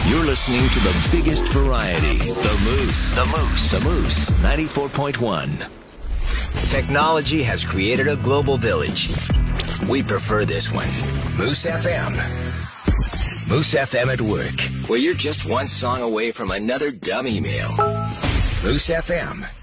You're listening to the biggest variety, The Moose. The Moose. The Moose, 94.1. Technology has created a global village. We prefer this one. Moose FM. Moose FM at work, where you're just one song away from another dumb email. Moose FM.